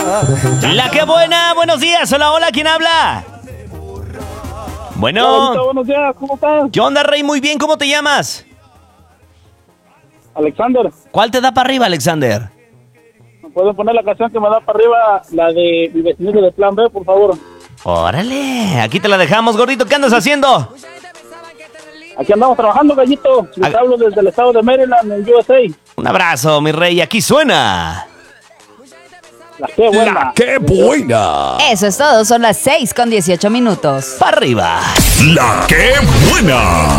La que buena, buenos días. Hola, hola, ¿quién habla? Bueno. Hola, buenos días, ¿cómo estás? ¿Qué onda, Rey? Muy bien, ¿cómo te llamas? Alexander, ¿Cuál te da para arriba, Alexander? ¿me pueden poner la canción que me da para arriba, la de Mi Vecinito de Plan B, por favor? Órale, aquí te la dejamos, gordito. ¿Qué andas haciendo? Aquí andamos trabajando, gallito. Les hablo desde el estado de Maryland, en USA. Un abrazo, mi rey. Aquí suena. La que buena. La que buena. Eso es todo, son las 6:18. Para arriba. La que buena.